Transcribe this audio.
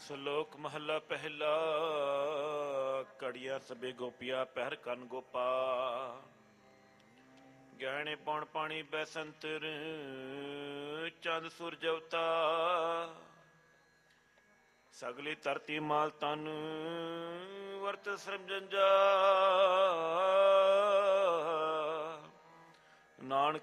ਸ਼ਲੋਕ ਮਹੱਲਾ ਪਹਿਲਾ। ਘੜੀਆ ਸਭੇ ਗੋਪੀਆ ਪਹਿਰ ਕੰਨ ਗੋਪਾ। ਗਹਿਣੇ ਪੌਣ ਪਾਣੀ ਬੈਸੰਤਰ ਚੰਦ ਸੂਰਜ ਅਵਤਾ। ਸਗਲੀ ਧਰਤੀ ਮਾਲ ਤਨ ਵਰਤ ਸਰਮ ਜੰਜਾ। ਨਾਨਕ